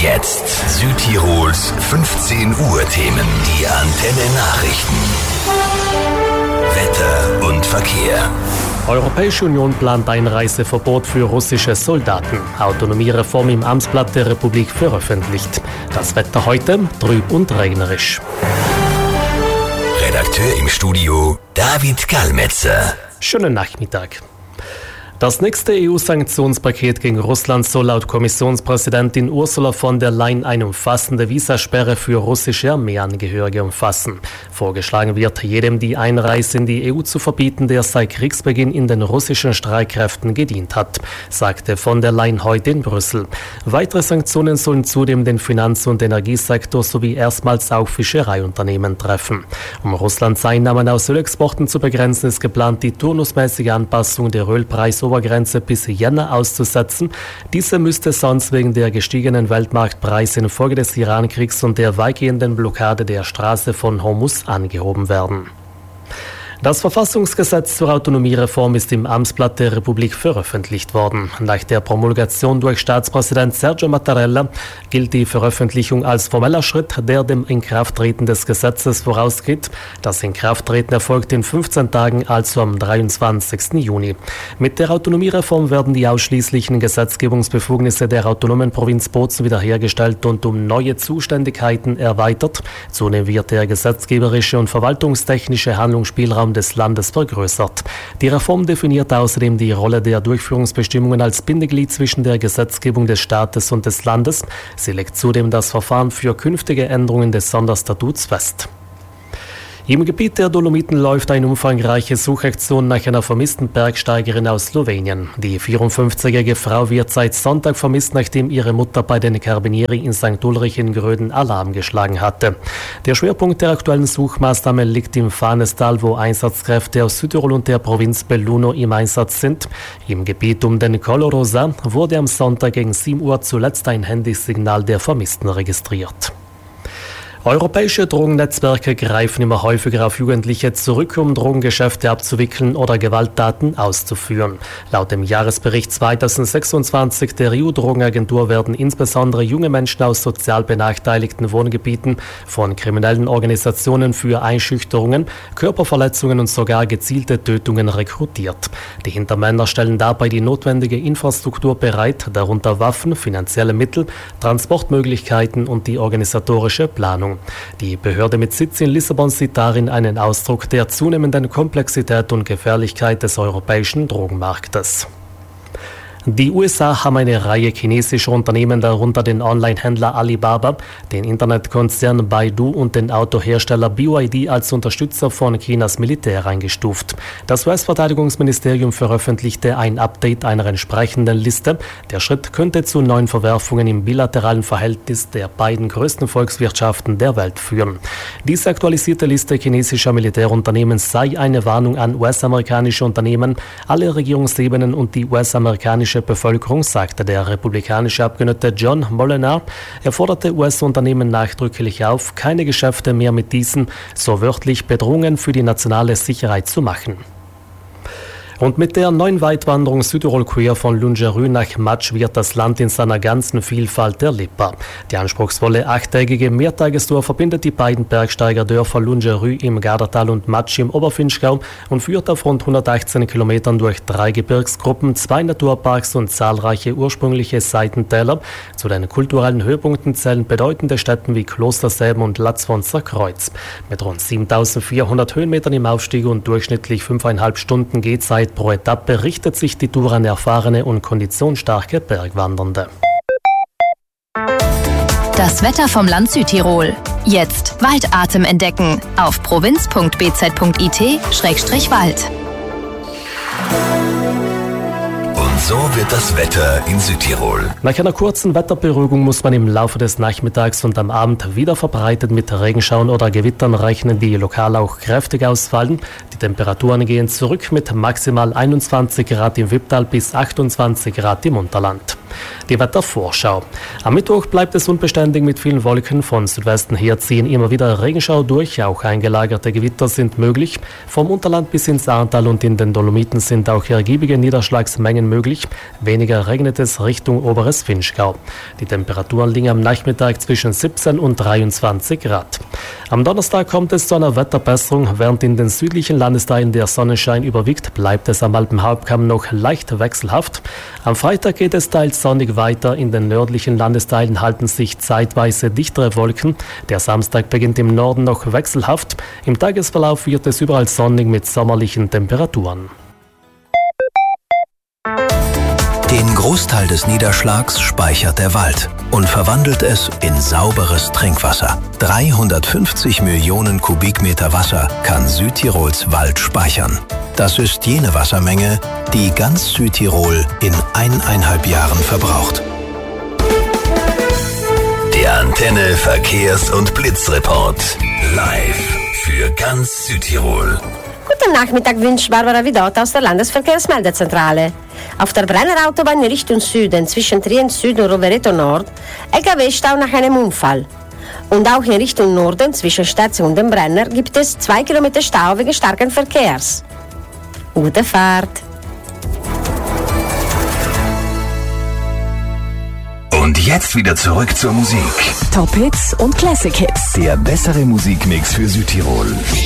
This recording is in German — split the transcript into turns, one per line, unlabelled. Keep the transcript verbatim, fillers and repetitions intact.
jetzt Südtirols fünfzehn Uhr Themen. Die Antenne Nachrichten. Wetter und Verkehr.
Europäische Union plant Einreiseverbot für russische Soldaten. Autonomiereform im Amtsblatt der Republik veröffentlicht. Das Wetter heute trüb und regnerisch.
Redakteur im Studio David Kalmetzer.
Schönen Nachmittag. Das nächste E U-Sanktionspaket gegen Russland soll laut Kommissionspräsidentin Ursula von der Leyen eine umfassende Visasperre für russische Armeeangehörige umfassen. Vorgeschlagen wird, jedem die Einreise in die E U zu verbieten, der seit Kriegsbeginn in den russischen Streitkräften gedient hat, sagte von der Leyen heute in Brüssel. Weitere Sanktionen sollen zudem den Finanz- und Energiesektor sowie erstmals auch Fischereiunternehmen treffen. Um Russlands Einnahmen aus Ölexporten zu begrenzen, ist geplant, die turnusmäßige Anpassung der Ölpreisobergrenze Obergrenze bis Jänner auszusetzen. Diese müsste sonst wegen der gestiegenen Weltmarktpreise infolge des Iran-Kriegs und der weitgehenden Blockade der Straße von Hormuz angehoben werden. Das Verfassungsgesetz zur Autonomiereform ist im Amtsblatt der Republik veröffentlicht worden. Nach der Promulgation durch Staatspräsident Sergio Mattarella gilt die Veröffentlichung als formeller Schritt, der dem Inkrafttreten des Gesetzes vorausgeht. Das Inkrafttreten erfolgt in fünfzehn Tagen, also am dreiundzwanzigsten Juni. Mit der Autonomiereform werden die ausschließlichen Gesetzgebungsbefugnisse der autonomen Provinz Bozen wiederhergestellt und um neue Zuständigkeiten erweitert. Zudem wird der gesetzgeberische und verwaltungstechnische Handlungsspielraum des Landes vergrößert. Die Reform definiert außerdem die Rolle der Durchführungsbestimmungen als Bindeglied zwischen der Gesetzgebung des Staates und des Landes. Sie legt zudem das Verfahren für künftige Änderungen des Sonderstatuts fest. Im Gebiet der Dolomiten läuft eine umfangreiche Suchaktion nach einer vermissten Bergsteigerin aus Slowenien. Die vierundfünfzigjährige Frau wird seit Sonntag vermisst, nachdem ihre Mutter bei den Carabinieri in Sankt Ulrich in Gröden Alarm geschlagen hatte. Der Schwerpunkt der aktuellen Suchmaßnahmen liegt im Fahnestal, wo Einsatzkräfte aus Südtirol und der Provinz Belluno im Einsatz sind. Im Gebiet um den Colo Rosa wurde am Sonntag gegen sieben Uhr zuletzt ein Handysignal der Vermissten registriert. Europäische Drogennetzwerke greifen immer häufiger auf Jugendliche zurück, um Drogengeschäfte abzuwickeln oder Gewalttaten auszuführen. Laut dem Jahresbericht zweitausendsechsundzwanzig der E U-Drogenagentur werden insbesondere junge Menschen aus sozial benachteiligten Wohngebieten von kriminellen Organisationen für Einschüchterungen, Körperverletzungen und sogar gezielte Tötungen rekrutiert. Die Hintermänner stellen dabei die notwendige Infrastruktur bereit, darunter Waffen, finanzielle Mittel, Transportmöglichkeiten und die organisatorische Planung. Die Behörde mit Sitz in Lissabon sieht darin einen Ausdruck der zunehmenden Komplexität und Gefährlichkeit des europäischen Drogenmarktes. Die U S A haben eine Reihe chinesischer Unternehmen, darunter den Online-Händler Alibaba, den Internetkonzern Baidu und den Autohersteller B Y D als Unterstützer von Chinas Militär eingestuft. Das U S-Verteidigungsministerium veröffentlichte ein Update einer entsprechenden Liste. Der Schritt könnte zu neuen Verwerfungen im bilateralen Verhältnis der beiden größten Volkswirtschaften der Welt führen. Diese aktualisierte Liste chinesischer Militärunternehmen sei eine Warnung an U S-amerikanische Unternehmen, alle Regierungsebenen und die U S-amerikanische Bevölkerung, sagte der republikanische Abgeordnete John Molinaro. Er forderte U S-Unternehmen nachdrücklich auf, keine Geschäfte mehr mit diesen, so wörtlich, Bedrohungen für die nationale Sicherheit zu machen. Und mit der neuen Weitwanderung Südtirol Queer von Lungerü nach Matsch wird das Land in seiner ganzen Vielfalt erlebbar. Die anspruchsvolle achttägige Mehrtagestour verbindet die beiden Bergsteigerdörfer Lungerü im Gardatal und Matsch im Oberfinchgau und führt auf rund hundertachtzehn Kilometern durch drei Gebirgsgruppen, zwei Naturparks und zahlreiche ursprüngliche Seitentäler. Zu den kulturellen Höhepunkten zählen bedeutende Stätten wie Klostersäben und Latzwonser Kreuz. Mit rund siebentausendvierhundert Höhenmetern im Aufstieg und durchschnittlich fünfeinhalb Stunden Gehzeit pro Etappe richtet sich die Tour an erfahrene und konditionsstarke Bergwandernde.
Das Wetter vom Land Südtirol. Jetzt Waldatem entdecken auf provinz punkt b z punkt i t Schrägstrich Wald.
Und so wird das Wetter in Südtirol.
Nach einer kurzen Wetterberuhigung muss man im Laufe des Nachmittags und am Abend wieder verbreitet mit Regenschauern oder Gewittern rechnen, die lokal auch kräftig ausfallen. Die Temperaturen gehen zurück mit maximal einundzwanzig Grad im Wipptal bis achtundzwanzig Grad im Unterland. Die Wettervorschau. Am Mittwoch bleibt es unbeständig mit vielen Wolken. Von Südwesten her ziehen immer wieder Regenschau durch. Auch eingelagerte Gewitter sind möglich. Vom Unterland bis ins Ahrtal und in den Dolomiten sind auch ergiebige Niederschlagsmengen möglich. Weniger regnet es Richtung oberes Vinschgau. Die Temperaturen liegen am Nachmittag zwischen siebzehn und dreiundzwanzig Grad. Am Donnerstag kommt es zu einer Wetterbesserung. Während in den südlichen Landesteilen der Sonnenschein überwiegt, bleibt es am Alpenhauptkamm noch leicht wechselhaft. Am Freitag geht es teils sonnig weiter. In den nördlichen Landesteilen halten sich zeitweise dichtere Wolken. Der Samstag beginnt im Norden noch wechselhaft. Im Tagesverlauf wird es überall sonnig mit sommerlichen Temperaturen.
Den Großteil des Niederschlags speichert der Wald und verwandelt es in sauberes Trinkwasser. dreihundertfünfzig Millionen Kubikmeter Wasser kann Südtirols Wald speichern. Das ist jene Wassermenge, die ganz Südtirol in eineinhalb Jahren verbraucht. Der Antenne Verkehrs- und Blitzreport. Live für ganz Südtirol.
Guten Nachmittag wünscht Barbara Vidot aus der Landesverkehrsmeldezentrale. Auf der Brennerautobahn in Richtung Süden zwischen Trient Süd und Rovereto Nord L K W-Stau nach einem Unfall. Und auch in Richtung Norden zwischen Station und dem Brenner gibt es zwei Kilometer Stau wegen starken Verkehrs. Gute Fahrt!
Und jetzt wieder zurück zur Musik.
Top Hits und Classic Hits.
Der bessere Musikmix für Südtirol.